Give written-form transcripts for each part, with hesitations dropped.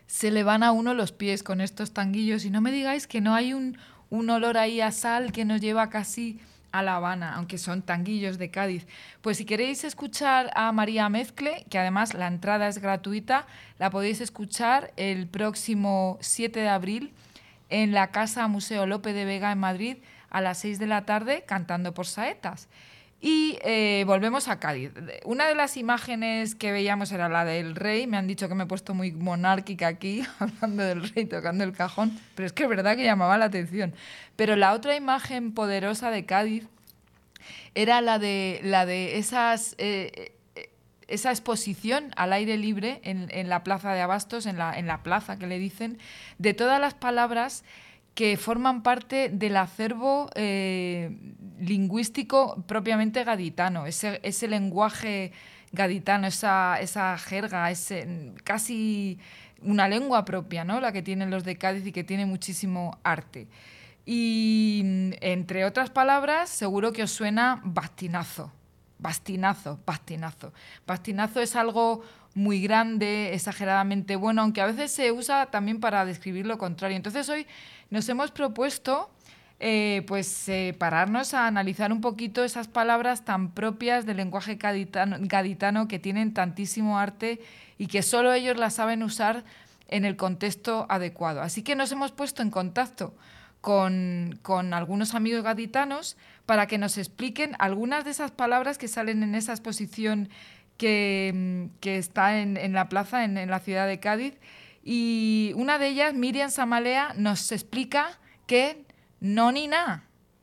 se le van a uno los pies con estos tanguillos. Y no me digáis que no hay un olor ahí a sal que nos lleva casi a La Habana, aunque son tanguillos de Cádiz. Pues si queréis escuchar a María Mezcle, que además la entrada es gratuita, la podéis escuchar el próximo 7 de abril en la Casa Museo Lope de Vega en Madrid a las 6 de la tarde, cantando por saetas. Y volvemos a Cádiz. Una de las imágenes que veíamos era la del rey. Me han dicho que me he puesto muy monárquica aquí, hablando del rey tocando el cajón, pero es que es verdad que llamaba la atención. Pero la otra imagen poderosa de Cádiz era la de esa exposición al aire libre en la plaza de Abastos, en la plaza que le dicen, de todas las palabras que forman parte del acervo lingüístico propiamente gaditano, ese lenguaje gaditano, esa jerga, casi una lengua propia, ¿no? La que tienen los de Cádiz y que tiene muchísimo arte. Y entre otras palabras, seguro que os suena bastinazo. Bastinazo, bastinazo. Bastinazo es algo muy grande, exageradamente bueno, aunque a veces se usa también para describir lo contrario. Entonces hoy nos hemos propuesto pararnos a analizar un poquito esas palabras tan propias del lenguaje gaditano que tienen tantísimo arte y que solo ellos las saben usar en el contexto adecuado. Así que nos hemos puesto en contacto con algunos amigos gaditanos para que nos expliquen algunas de esas palabras que salen en esa exposición que está en la plaza, en la ciudad de Cádiz. Y una de ellas, Miriam Samalea, nos explica que no ni nada.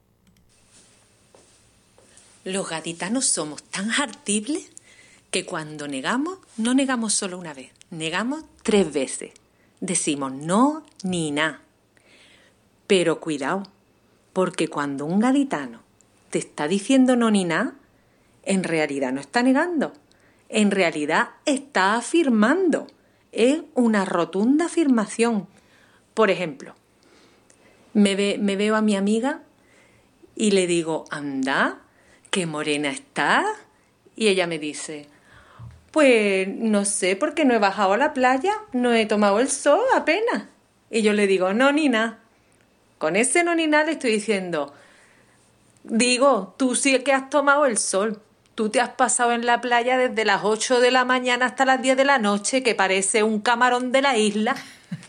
Los gaditanos somos tan hartibles que cuando negamos, no negamos solo una vez, negamos 3 veces. Decimos no ni nada. Pero cuidado, porque cuando un gaditano te está diciendo no ni nada, en realidad no está negando, en realidad está afirmando. Es una rotunda afirmación. Por ejemplo, me veo a mi amiga y le digo, anda, qué morena estás. Y ella me dice, pues no sé, porque no he bajado a la playa, no he tomado el sol apenas. Y yo le digo, no ni nada. Con ese no ni nada le estoy diciendo, tú sí que has tomado el sol. Tú te has pasado en la playa desde las 8 de la mañana hasta las 10 de la noche, que parece un camarón de la isla.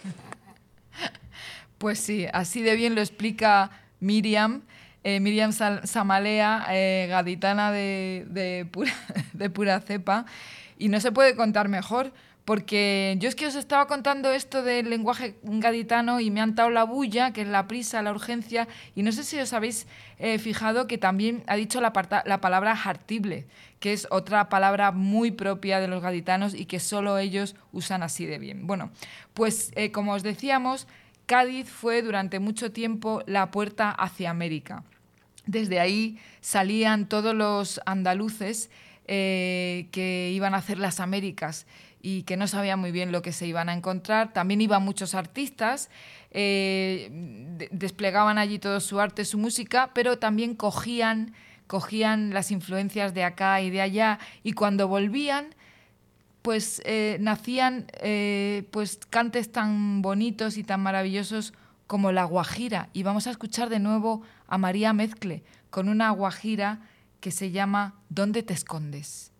Pues sí, así de bien lo explica Miriam. Miriam Samalea, gaditana de pura cepa. Y no se puede contar mejor, porque yo es que os estaba contando esto del lenguaje gaditano y me han dado la bulla, que es la prisa, la urgencia, y no sé si os habéis fijado que también ha dicho la palabra hartible, que es otra palabra muy propia de los gaditanos y que solo ellos usan así de bien. Bueno, pues como os decíamos, Cádiz fue durante mucho tiempo la puerta hacia América. Desde ahí salían todos los andaluces que iban a hacer las Américas y que no sabían muy bien lo que se iban a encontrar. También iban muchos artistas, desplegaban allí todo su arte, su música, pero también cogían las influencias de acá y de allá, y cuando volvían, pues nacían pues cantes tan bonitos y tan maravillosos como la guajira. Y vamos a escuchar de nuevo a María Mezcle con una guajira que se llama ¿Dónde te escondes?